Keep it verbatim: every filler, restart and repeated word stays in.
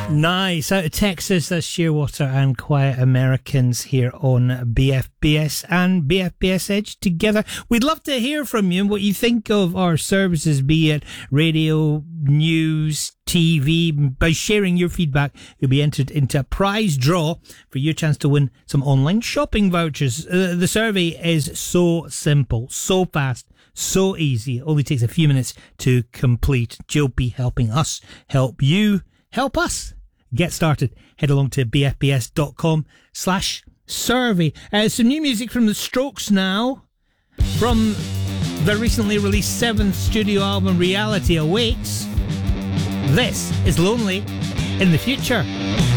Nice. Out of Texas, that's Shearwater and Quiet Americans here on B F B S and B F B S Edge together. We'd love to hear from you and what you think of our services, be it radio, news, T V. By sharing your feedback, you'll be entered into a prize draw for your chance to win some online shopping vouchers. Uh, the survey is so simple, so fast, so easy. It only takes a few minutes to complete. Jill be helping us help you help us get started. Head along to bfbs.com slash survey. Uh, some new music from The Strokes now. From their recently released seventh studio album, Reality Awaits. This is Lonely in the Future.